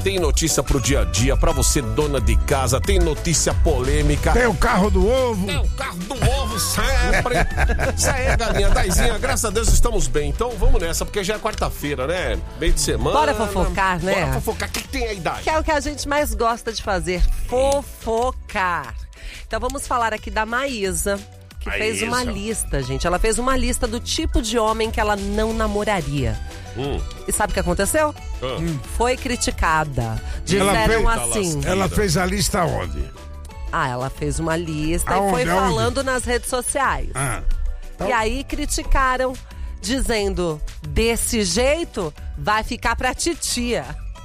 tem notícia pro dia a dia, pra você dona de casa, tem notícia polêmica. Tem o carro do ovo. Tem o carro do ovo sempre. Isso aí, galinha, Daizinha, graças a Deus estamos bem. Então vamos nessa, porque já é quarta-feira, né? Meio de semana. Bora fofocar, né? Bora fofocar. O que tem aí, Dai? Que é o que a gente mais gosta de fazer, fofocar. Então vamos falar aqui da Maísa, que fez uma lista, gente. Ela fez uma lista do tipo de homem que ela não namoraria. E sabe o que aconteceu? Foi criticada. Disseram assim. Ela fez a lista onde? Ela fez uma lista Aonde? e foi falando nas redes sociais. E aí criticaram, dizendo, desse jeito vai ficar pra titia.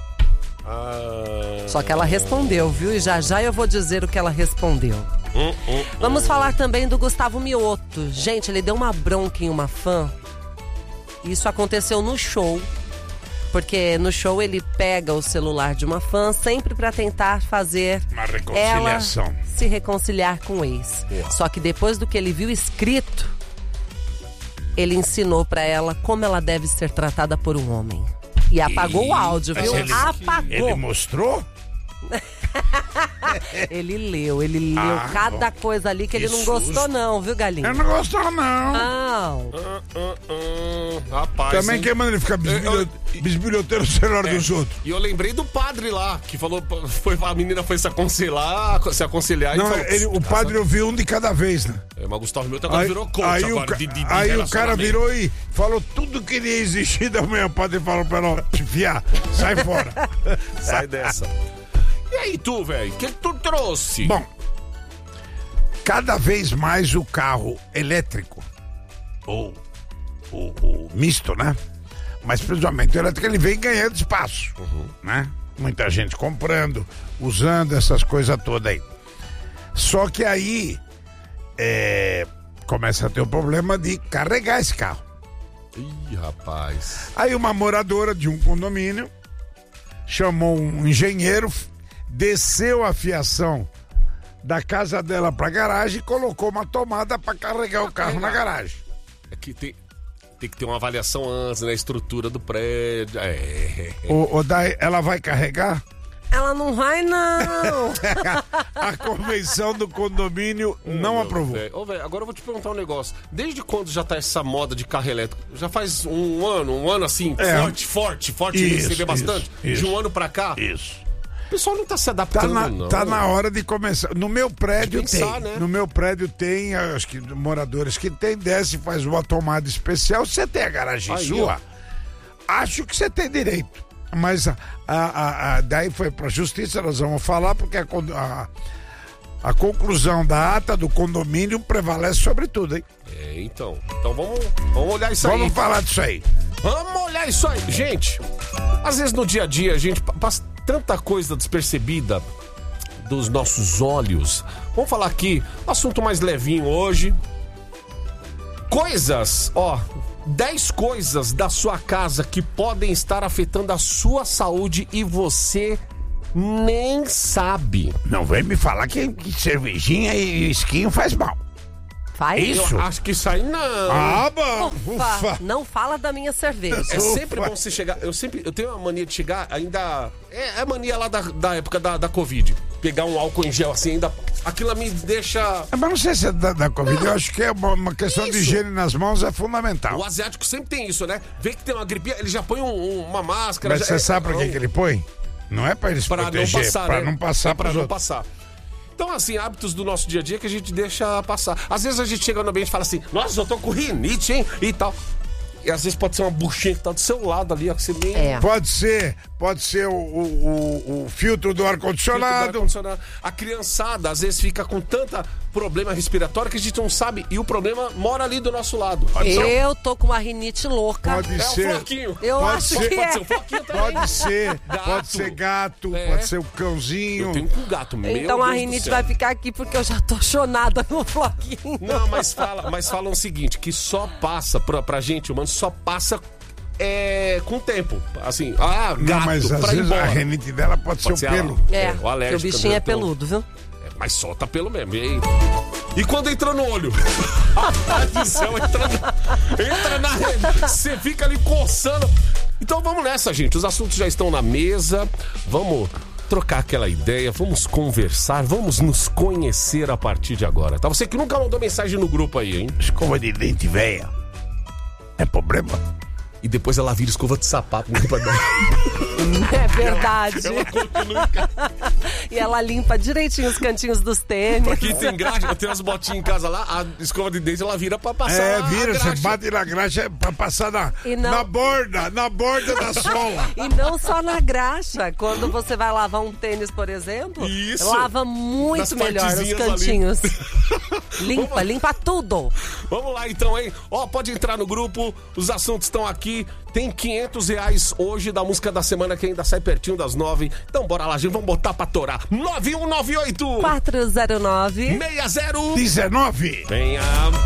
Só que ela respondeu, viu? E já eu vou dizer o que ela respondeu. Vamos falar também do Gustavo Mioto. Gente, ele deu uma bronca em uma fã. Isso aconteceu no show. Porque no show ele pega o celular de uma fã sempre pra tentar fazer uma reconciliação. Ela se reconciliar com o ex. Só que depois do que ele viu escrito, ele ensinou pra ela como ela deve ser tratada por um homem. E apagou o áudio, viu? Apagou. Ele mostrou? Ele leu cada coisa ali que ele não gostou não, viu, Galinha? Eu não gostou não. Não. Rapaz, também quem manda ele ficar bisbilhoteiro no celular dos outros. E eu lembrei do padre lá, que falou, a menina foi se aconselhar não, e falou, o padre ouviu um de cada vez, né? Mas Gustavo Mioto agora virou coach aí o cara virou e falou tudo que iria existir da manhã. O padre falou pra ela, fiar, sai fora. Sai dessa. E aí tu, velho, o que tu trouxe? Bom, cada vez mais o carro elétrico, ou o misto, né? Mas principalmente o elétrico, ele vem ganhando espaço, né? Muita gente comprando, usando essas coisas todas aí. Só que aí começa a ter o problema de carregar esse carro. Ih, rapaz. Aí uma moradora de um condomínio chamou um engenheiro, desceu a fiação da casa dela pra garagem e colocou uma tomada pra carregar o carro na garagem. É que tem que ter uma avaliação antes, né? A estrutura do prédio. Daí, ela vai carregar? Ela não vai, não. A convenção do condomínio não aprovou. Véio, agora eu vou te perguntar um negócio. Desde quando já tá essa moda de carro elétrico? Já faz um ano assim, forte, isso, você vê bastante? Isso. De um ano pra cá? Isso. O pessoal não tá se adaptando, não. Tá na hora de começar. No meu prédio pensar, tem. Né? No meu prédio tem, acho que moradores que tem, desce, faz uma tomada especial. Você tem a garagem aí, sua, acho que você tem direito. Mas daí foi pra justiça, nós vamos falar, porque a conclusão da ata do condomínio prevalece sobre tudo, hein? Então vamos olhar isso aí. Vamos falar disso aí. Vamos olhar isso aí. Gente, às vezes no dia a dia a gente passa tanta coisa despercebida dos nossos olhos. Vamos falar aqui, assunto mais levinho hoje. Coisas, 10 coisas da sua casa que podem estar afetando a sua saúde e você nem sabe. Não vem me falar que cervejinha e esquinho faz mal. Faz? Isso? Eu acho que isso aí não. Bom. Ufa. Não fala da minha cerveja. É sempre bom você chegar. Eu tenho uma mania de chegar ainda. É a mania lá da época da Covid. Pegar um álcool em gel assim, ainda. Aquilo me deixa. Mas não sei se é da Covid, eu acho que é uma questão de higiene nas mãos é fundamental. O asiático sempre tem isso, né? Vê que tem uma gripinha, ele já põe uma máscara. Mas você sabe por que ele põe? Não é pra eles proteger, não passar, pra né? não passar pra pros não outros. passar. Então, assim, hábitos do nosso dia a dia que a gente deixa passar. Às vezes a gente chega no ambiente e fala assim, nossa, eu tô com rinite, hein? E tal. E às vezes pode ser uma buchinha que tá do seu lado ali, ó, que você nem... Pode ser o filtro do ar-condicionado. A criançada, às vezes, fica com tanta problema respiratório que a gente não sabe. E o problema mora ali do nosso lado. Eu tô com uma rinite louca. Pode ser. O floquinho. Eu acho que Pode ser o floquinho também. Pode ser gato, pode ser o cãozinho. Eu tenho um gato, meu Então Deus a rinite vai ficar aqui porque eu já tô chonada no floquinho. Não, mas falam o seguinte, que só passa, pra gente humano, só passa com o tempo. Assim, gato, não, mas às vezes embora. a rinite dela pode ser o pelo. O alérgico. O bichinho é peludo, viu? Mas solta pelo mesmo. E quando entra no olho? Rapaz do céu, entra na rede. Você fica ali coçando. Então vamos nessa, gente. Os assuntos já estão na mesa. Vamos trocar aquela ideia, vamos conversar, vamos nos conhecer a partir de agora, tá? Você que nunca mandou mensagem no grupo aí, hein? Escova de dente velha. É problema? E depois ela vira escova de sapato. É verdade. Ela continua. E ela limpa direitinho os cantinhos dos tênis. Pra quem tem graxa, tem umas botinhas em casa lá, a escova de dente ela vira pra passar vira, a você graxa. bate na graxa pra passar na borda da sola. E não só na graxa. Quando você vai lavar um tênis, por exemplo, Isso. lava muito Nas melhor os partezinhas cantinhos. Limpa tudo. Vamos lá então, hein? Ó, pode entrar no grupo, os assuntos estão aqui. Tem R$500 hoje da música da semana que ainda sai pertinho das 9. Então bora lá, gente, vamos botar pra torar. 9198 409 60 19. Venha.